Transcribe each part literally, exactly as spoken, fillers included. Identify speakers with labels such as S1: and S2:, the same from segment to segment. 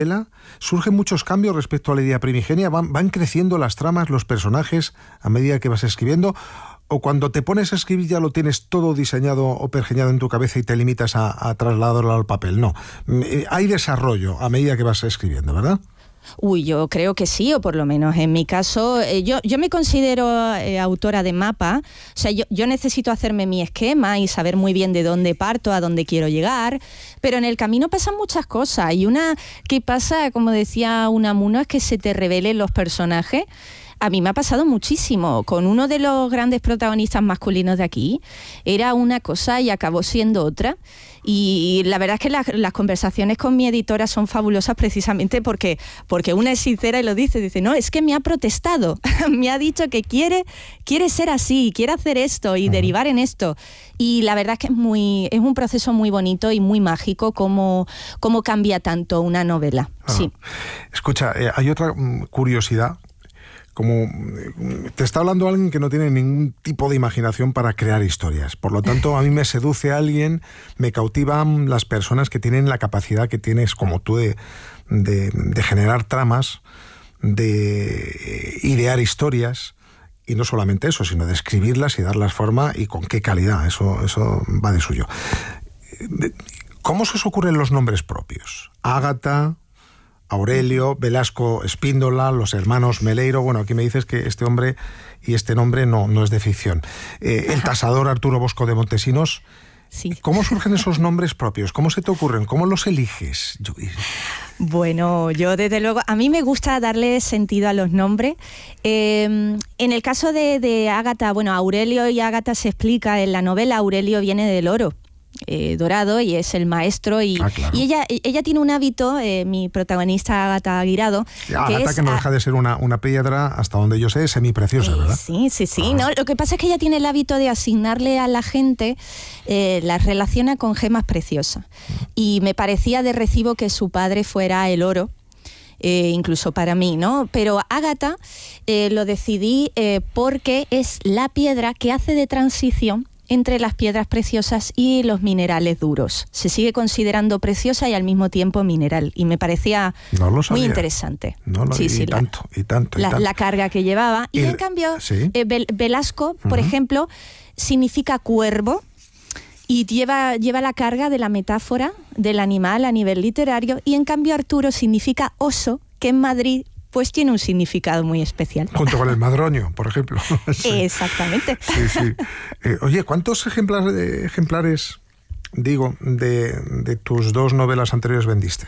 S1: surgen muchos cambios respecto a la idea primigenia, van, van creciendo las tramas, los personajes a medida que vas escribiendo, o cuando te pones a escribir ya lo tienes todo diseñado o pergeñado en tu cabeza y te limitas a, a trasladarlo al papel. No, hay desarrollo a medida que vas escribiendo, ¿verdad?
S2: Uy, yo creo que sí, o por lo menos en mi caso, eh, yo, yo me considero eh, autora de mapa, o sea, yo, yo necesito hacerme mi esquema y saber muy bien de dónde parto, a dónde quiero llegar, pero en el camino pasan muchas cosas, y una que pasa, como decía Unamuno, es que se te revelen los personajes. A mí me ha pasado muchísimo. Con uno de los grandes protagonistas masculinos de aquí, era una cosa y acabó siendo otra. Y la verdad es que las, las conversaciones con mi editora son fabulosas precisamente porque, porque una es sincera y lo dice, dice, no, es que me ha protestado, me ha dicho que quiere, quiere ser así, quiere hacer esto y uh-huh. derivar en esto. Y la verdad es que es muy, es un proceso muy bonito y muy mágico cómo, cómo cambia tanto una novela. Ah. Sí.
S1: Escucha, eh, hay otra curiosidad. Como te está hablando alguien que no tiene ningún tipo de imaginación para crear historias. Por lo tanto, a mí me seduce alguien, me cautivan las personas que tienen la capacidad que tienes, como tú, de, de, de generar tramas, de idear historias, y no solamente eso, sino de escribirlas y darlas forma, y con qué calidad. Eso, eso va de suyo. ¿Cómo se os ocurren los nombres propios? Ágata, Aurelio, Velasco, Espíndola, los hermanos Meleiro. Bueno, aquí me dices que este hombre y este nombre no, no es de ficción. Eh, el tasador Arturo Bosco de Montesinos.
S2: Sí.
S1: ¿Cómo surgen esos nombres propios? ¿Cómo se te ocurren? ¿Cómo los eliges? Yo...
S2: Bueno, yo desde luego, a mí me gusta darle sentido a los nombres. Eh, en el caso de, de Ágata, bueno, Aurelio y Ágata se explica en la novela. Aurelio viene del oro. Eh, dorado, y es el maestro, y,
S1: ah, claro.
S2: y ella ella tiene un hábito, eh, mi protagonista Ágata Guirado,
S1: ya,
S2: que
S1: Ágata,
S2: es,
S1: que no deja de ser una, una piedra, hasta donde yo sé, semipreciosa,
S2: eh,
S1: ¿verdad?
S2: Sí, sí, sí.
S1: Ah.
S2: No, lo que pasa es que ella tiene el hábito de asignarle a la gente, eh, las relaciona con gemas preciosas, y me parecía de recibo que su padre fuera el oro. Eh, incluso para mí, ¿no? Pero Ágata eh, lo decidí eh, porque es la piedra que hace de transición entre las piedras preciosas y los minerales duros. Se sigue considerando preciosa y al mismo tiempo mineral. Y me parecía
S1: no lo sabía.
S2: Muy interesante.
S1: No lo,
S2: sí,
S1: y,
S2: sí,
S1: tanto,
S2: la,
S1: y tanto, y
S2: la,
S1: tanto.
S2: La carga que llevaba. Y, y en cambio,
S1: ¿sí?
S2: eh, Velasco, por uh-huh. ejemplo, significa cuervo y lleva, lleva la carga de la metáfora del animal a nivel literario. Y en cambio Arturo significa oso, que en Madrid pues tiene un significado muy especial.
S1: Junto con el madroño, por ejemplo.
S2: Sí. Exactamente.
S1: Sí, sí. Eh, oye, ¿cuántos ejemplares, eh, ejemplares digo, de, de tus dos novelas anteriores vendiste?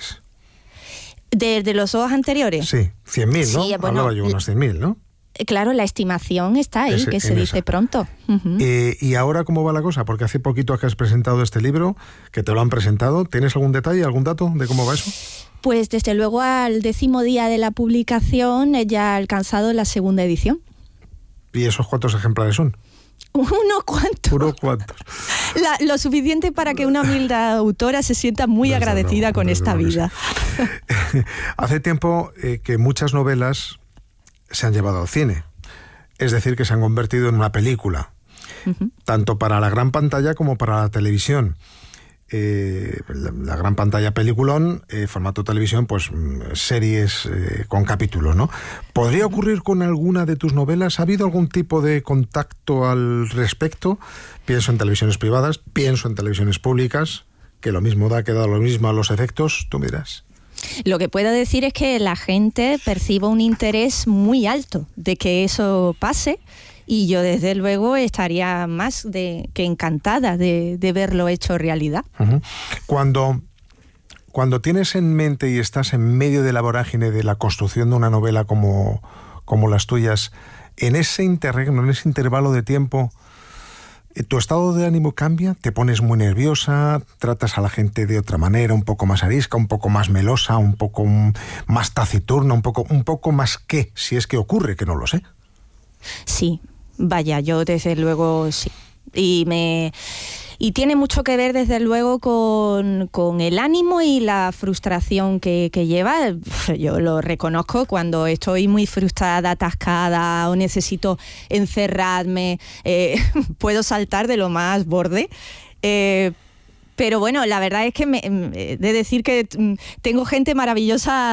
S2: ¿De, de los dos anteriores?
S1: Sí, cien mil, ¿no?
S2: Sí, bueno,
S1: hablaba yo unos cien mil, ¿no?
S2: Claro, la estimación está ahí, Ese, que se dice esa. pronto. Uh-huh.
S1: Eh, ¿Y ahora cómo va la cosa? Porque hace poquito que has presentado este libro, que te lo han presentado. ¿Tienes algún detalle, algún dato de cómo va eso?
S2: Pues desde luego al décimo día de la publicación ya ha alcanzado la segunda edición.
S1: ¿Y esos cuántos ejemplares son?
S2: Unos cuantos.
S1: Unos cuantos.
S2: La, lo suficiente para que una humilde autora se sienta muy desde agradecida no, con esta vida.
S1: Sí. Hace tiempo eh, que muchas novelas se han llevado al cine. Es decir, que se han convertido en una película. Uh-huh. Tanto para la gran pantalla como para la televisión. Eh, la, la gran pantalla peliculón, eh, formato televisión, pues series eh, con capítulos, ¿no? ¿Podría ocurrir con alguna de tus novelas? ¿Ha habido algún tipo de contacto al respecto? Pienso en televisiones privadas, pienso en televisiones públicas, que lo mismo da, que da lo mismo a los efectos, tú miras.
S2: Lo que puedo decir es que la gente percibe un interés muy alto de que eso pase. Y yo, desde luego, estaría más de, que encantada de, de verlo hecho realidad.
S1: Uh-huh. Cuando, cuando tienes en mente y estás en medio de la vorágine de la construcción de una novela como, como las tuyas, en ese interregno, en ese intervalo de tiempo, ¿tu estado de ánimo cambia? ¿Te pones muy nerviosa? ¿Tratas a la gente de otra manera, un poco más arisca, un poco más melosa, un poco más taciturna, un poco, un poco más qué? Si es que ocurre, que no lo sé.
S2: Sí. Vaya, yo desde luego sí. Y me y tiene mucho que ver desde luego con, con el ánimo y la frustración que, que lleva. Yo lo reconozco cuando estoy muy frustrada, atascada o necesito encerrarme, eh, puedo saltar de lo más borde. Eh, Pero bueno, la verdad es que me, de decir que tengo gente maravillosa